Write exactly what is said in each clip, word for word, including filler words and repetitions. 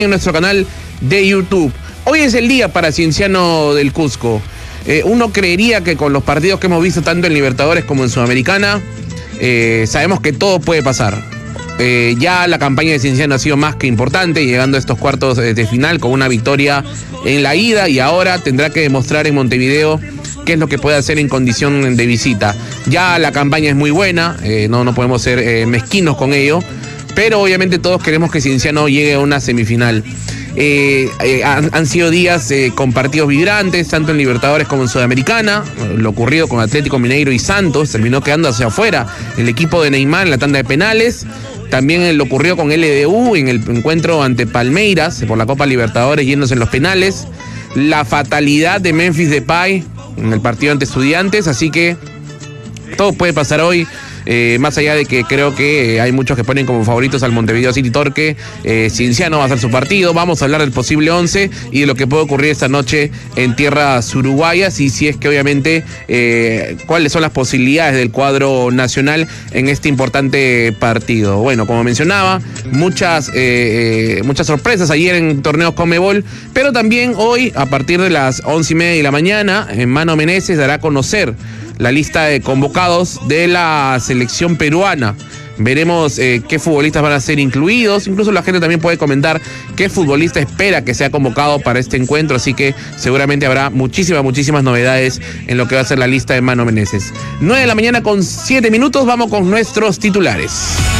en nuestro canal de YouTube. Hoy es el día para Cienciano del Cusco. Eh, uno creería que con los partidos que hemos visto tanto en Libertadores como en Sudamericana, eh, sabemos que todo puede pasar. Eh, ya la campaña de Cienciano ha sido más que importante, llegando a estos cuartos de final con una victoria en la ida, y ahora tendrá que demostrar en Montevideo qué es lo que puede hacer en condición de visita. Ya la campaña es muy buena, eh, no, no podemos ser eh, mezquinos con ello, pero obviamente todos queremos que Cienciano llegue a una semifinal. Eh, eh, han, han sido días eh, con partidos vibrantes, tanto en Libertadores como en Sudamericana. Lo ocurrido con Atlético Mineiro y Santos terminó quedando hacia afuera el equipo de Neymar en la tanda de penales. También lo ocurrió con L D U en el encuentro ante Palmeiras por la Copa Libertadores, yéndose en los penales. La fatalidad de Memphis Depay en el partido ante Estudiantes, así que todo puede pasar hoy. Eh, más allá de que creo que eh, hay muchos que ponen como favoritos al Montevideo City Torque, eh, Cienciano va a ser su partido. Vamos a hablar del posible once y de lo que puede ocurrir esta noche en tierras uruguayas, y si es que obviamente eh, cuáles son las posibilidades del cuadro nacional en este importante partido. Bueno, como mencionaba, muchas, eh, eh, muchas sorpresas ayer en torneos Conmebol, pero también hoy a partir de las once y media de la mañana, en Mano Meneses dará a conocer la lista de convocados de la selección peruana. Veremos eh, qué futbolistas van a ser incluidos. Incluso la gente también puede comentar qué futbolista espera que sea convocado para este encuentro. Así que seguramente habrá muchísimas, muchísimas novedades en lo que va a ser la lista de Mano Meneses. nueve de la mañana con siete minutos. Vamos con nuestros titulares.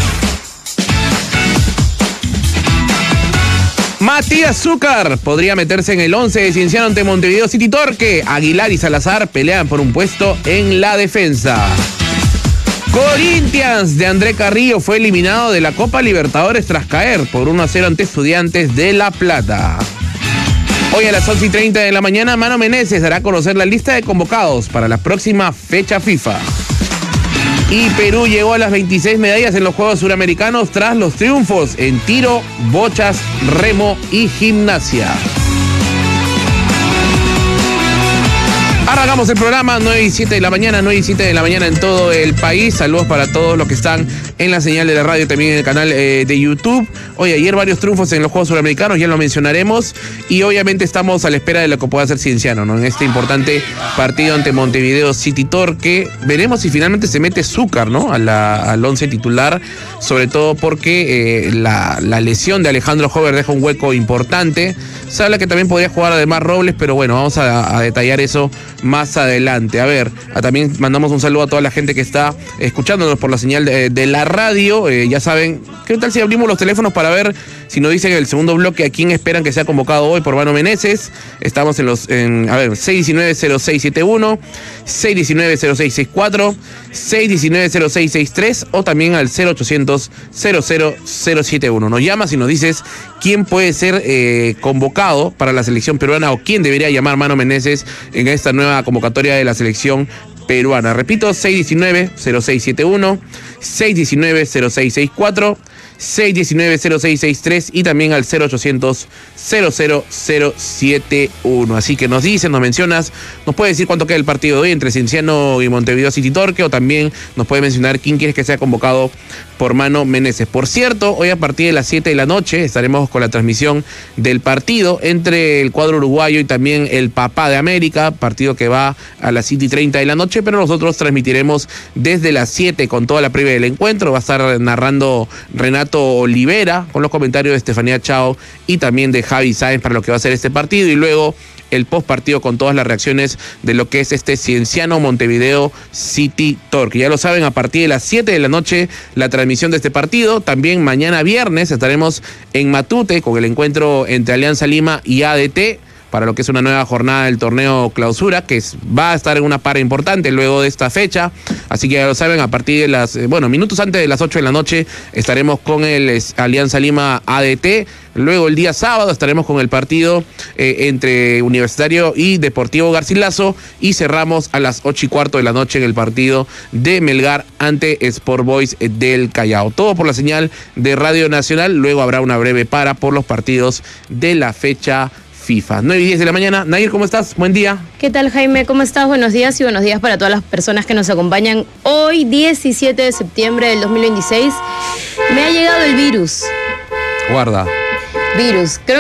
Matías Zúcar podría meterse en el once de Cienciano ante Montevideo City Torque. Aguilar y Salazar pelean por un puesto en la defensa. Corinthians de André Carrillo fue eliminado de la Copa Libertadores tras caer por uno a cero ante Estudiantes de La Plata. Hoy a las once y treinta de la mañana, Mano Meneses dará a conocer la lista de convocados para la próxima fecha FIFA. Y Perú llegó a las veintiséis medallas en los Juegos Suramericanos tras los triunfos en tiro, bochas, remo y gimnasia. Arrancamos el programa, nueve y siete de la mañana, nueve y siete de la mañana en todo el país. Saludos para todos los que están en la señal de la radio, también en el canal eh, de YouTube. Hoy, ayer varios triunfos en los Juegos Suramericanos, ya lo mencionaremos. Y obviamente estamos a la espera de lo que pueda hacer Cienciano, ¿no? En este importante partido ante Montevideo City Torque. Veremos si finalmente se mete Zúcar, ¿no? A la, al once titular, sobre todo porque eh, la, la lesión de Alejandro Hover deja un hueco importante. Se habla que también podría jugar además Robles, pero bueno, vamos a, a detallar eso más adelante. A ver, a, también mandamos un saludo a toda la gente que está escuchándonos por la señal de, de la radio. Eh, ya saben, ¿qué tal si abrimos los teléfonos para ver si nos dicen en el segundo bloque a quién esperan que sea convocado hoy por Mano Meneses? Estamos en los, en, a ver, seis diecinueve cero seis siete uno, seis diecinueve cero seis seis cuatro, seis diecinueve cero seis seis tres o también al cero ochocientos cero cero cero siete uno. Nos llamas y nos dices quién puede ser eh, convocado para la selección peruana o quién debería llamar Mano Meneses en esta nueva convocatoria de la selección peruana. Repito, seis diecinueve cero seis siete uno, seis diecinueve cero seis seis cuatro, seis diecinueve cero seis seis tres y también al cero ochocientos cero cero cero siete uno. Así que nos dices, nos mencionas, nos puede decir cuánto queda el partido de hoy entre Cienciano y Montevideo City Torque, o también nos puede mencionar quién quieres que sea convocado por Mano Meneses. Por cierto, hoy a partir de las siete de la noche estaremos con la transmisión del partido entre el cuadro uruguayo y también el Papá de América, partido que va a las siete y treinta de la noche, pero nosotros transmitiremos desde las siete con toda la previa del encuentro. Va a estar narrando Renato Olivera con los comentarios de Estefanía Chao y también de Javi Sáenz para lo que va a ser este partido, y luego el post partido con todas las reacciones de lo que es este Cienciano Montevideo City Torque. Ya lo saben, a partir de las siete de la noche la transmisión de este partido. También mañana viernes estaremos en Matute con el encuentro entre Alianza Lima y A D T para lo que es una nueva jornada del torneo Clausura, que es, va a estar en una para importante luego de esta fecha. Así que ya lo saben, a partir de las, eh, bueno, minutos antes de las ocho de la noche estaremos con el es, Alianza Lima A D T. Luego el día sábado estaremos con el partido eh, entre Universitario y Deportivo Garcilaso, y cerramos a las ocho y cuarto de la noche en el partido de Melgar ante Sport Boys del Callao. Todo por la señal de Radio Nacional. Luego habrá una breve para por los partidos de la fecha FIFA. nueve y diez de la mañana. Nair, ¿cómo estás? Buen día. ¿Qué tal, Jaime? ¿Cómo estás? Buenos días, y buenos días para todas las personas que nos acompañan hoy, diecisiete de septiembre del dos mil veintiséis. Me ha llegado el virus. Guarda. virus. Creo